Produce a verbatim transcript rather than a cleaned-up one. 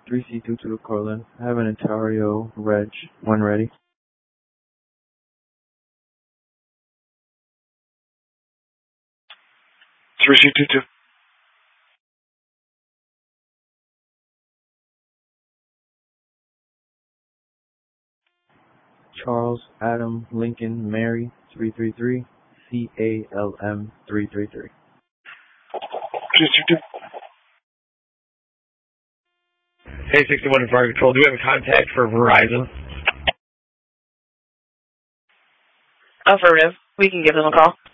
three C two two to Cortland. I have an Ontario Reg, when ready. three C two two. Charles Adam Lincoln Mary three three three, C A L M three three three. three C two two. Hey, sixty-one in Fire Control, do we have a contact for Verizon? Affirmative. We can give them a call.